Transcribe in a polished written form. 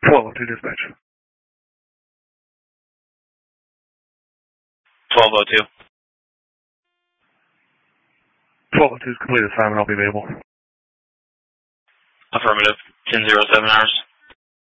1202 dispatch. 1202. 1202 is complete assignment. I'll be available. Affirmative. 10-07 hours.